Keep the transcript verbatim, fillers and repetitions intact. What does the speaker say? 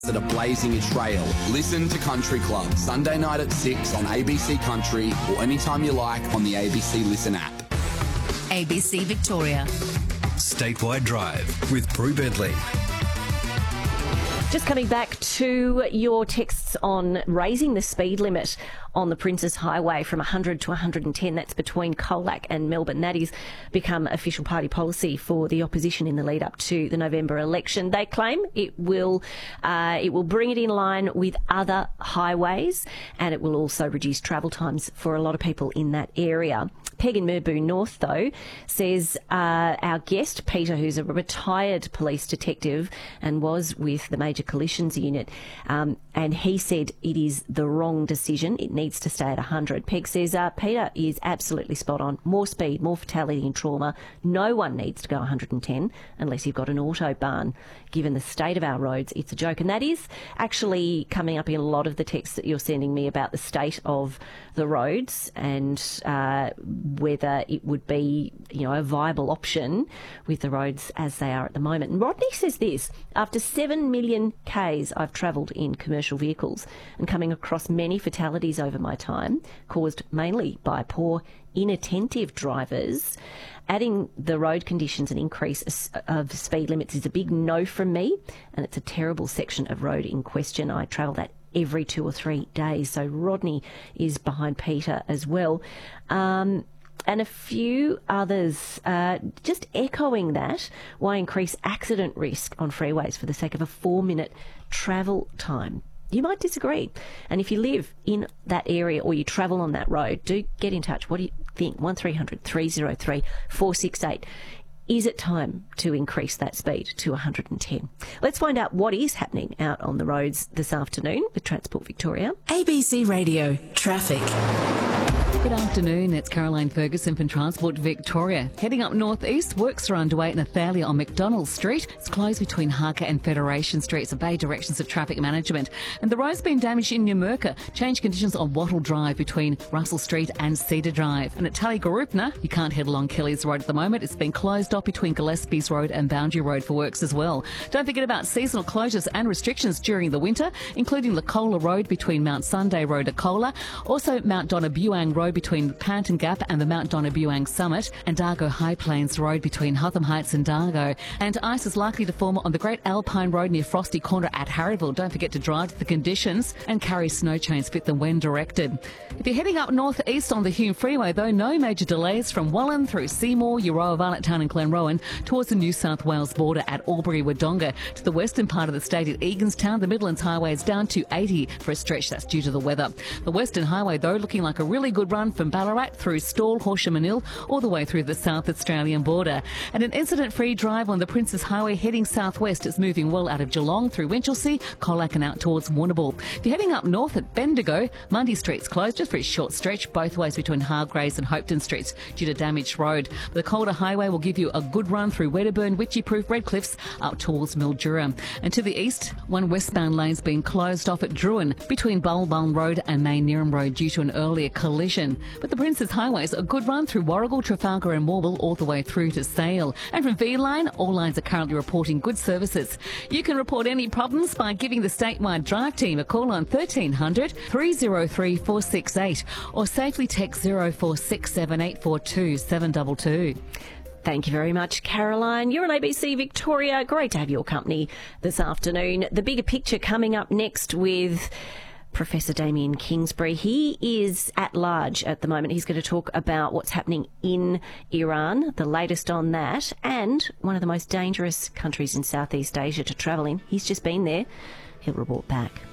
that are blazing a trail. Listen to Country Club, Sunday night at six on A B C Country or anytime you like on the A B C Listen app. A B C Victoria. Statewide Drive with Prue Bedley. Just coming back to your texts on raising the speed limit on the Princes Highway from one hundred to one hundred ten. That's between Colac and Melbourne. That has become official party policy for the opposition in the lead up to the November election. They claim it will uh, it will bring it in line with other highways, and it will also reduce travel times for a lot of people in that area. Peg in Merbau North, though, says uh, our guest, Peter, who's a retired police detective and was with the Major Collisions Unit, um, and he said it is the wrong decision. It needs to stay at one hundred. Peg says uh, Peter is absolutely spot on. More speed, more fatality and trauma. No one needs to go one hundred ten unless you've got an autobahn. Given the state of our roads, it's a joke. And that is actually coming up in a lot of the texts that you're sending me about the state of the roads and uh, whether it would be, you know, a viable option with the roads as they are at the moment. And Rodney says this: after seven million kays I've travelled in commercial vehicles and coming across many fatalities over my time, caused mainly by poor, inattentive drivers. Adding the road conditions and increase of speed limits is a big no from me, and it's a terrible section of road in question. I travel that every two or three days. So Rodney is behind Peter as well. Um, and a few others uh, just echoing that. Why increase accident risk on freeways for the sake of a four-minute travel time? You might disagree. And if you live in that area or you travel on that road, do get in touch. What do you think? one three hundred three oh three four six eight. Is it time to increase that speed to one hundred ten? Let's find out what is happening out on the roads this afternoon with Transport Victoria. A B C Radio Traffic. Good afternoon, it's Caroline Ferguson from Transport Victoria. Heading up northeast, works are underway in Athalia on McDonald Street. It's closed between Harker and Federation Streets, obey directions of traffic management. And the road's been damaged in Numurkah. Change conditions on Wattle Drive between Russell Street and Cedar Drive. And at Tullygarupna, you can't head along Kelly's Road at the moment. It's been closed off between Gillespie's Road and Boundary Road for works as well. Don't forget about seasonal closures and restrictions during the winter, including Lacola Road between Mount Sunday Road and Cola, also Mount Donabuang Road between Panton Gap and the Mount Donabuang Summit, and Dargo High Plains Road between Hotham Heights and Dargo. And ice is likely to form on the Great Alpine Road near Frosty Corner at Harryville. Don't forget to drive to the conditions and carry snow chains, fit them when directed. If you're heading up northeast on the Hume Freeway, though, no major delays from Wallan through Seymour, Euroa, Varnett and Glenrowan towards the New South Wales border at Albury-Wodonga. To the western part of the state at Eganstown, the Midlands Highway is down to eighty for a stretch. That's due to the weather. The Western Highway, though, looking like a really good run from Ballarat through Stawell, Horsham and Hill, all the way through the South Australian border. And an incident-free drive on the Princes Highway heading southwest. It's moving well out of Geelong through Winchelsea, Colac and out towards Warrnambool. If you're heading up north at Bendigo, Mundy Street's closed just for a short stretch, both ways between Hargraves and Hopeton Streets due to damaged road. The Calder Highway will give you a good run through Wedderburn, Witchyproof, Redcliffs, up towards Mildura. And to the east, one westbound lane's been closed off at Druin between Bulbuln Road and May Neerim Road due to an earlier collision. But the Princes Highways a good run through Warragul, Trafalgar and Morwell all the way through to Sale. And from V-Line, all lines are currently reporting good services. You can report any problems by giving the statewide drive team a call on thirteen hundred three oh three four six eight or safely text zero four six seven eight four two seven two two. Thank you very much, Caroline. You're on A B C Victoria. Great to have your company this afternoon. The bigger picture coming up next with Professor Damien Kingsbury. He is at large at the moment. He's going to talk about what's happening in Iran, the latest on that, and one of the most dangerous countries in Southeast Asia to travel in. He's just been there. He'll report back.